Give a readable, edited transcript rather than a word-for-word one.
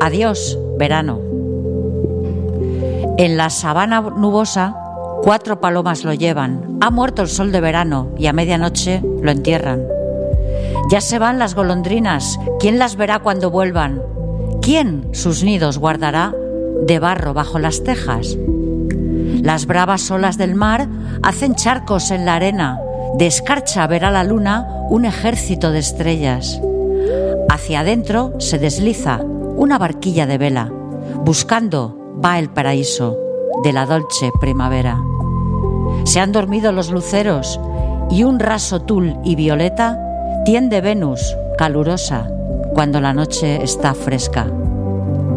Adiós, verano. En la sabana nubosa, 4 palomas lo llevan. Ha muerto el sol de verano y a medianoche lo entierran. Ya se van las golondrinas. ¿Quién las verá cuando vuelvan? ¿Quién sus nidos guardará de barro bajo las tejas? Las bravas olas del mar hacen charcos en la arena. De escarcha verá la luna un ejército de estrellas. Hacia adentro se desliza una barquilla de vela. Buscando va el paraíso de la dolce primavera. Se han dormido los luceros y un raso tul y violeta tiende Venus calurosa cuando la noche está fresca.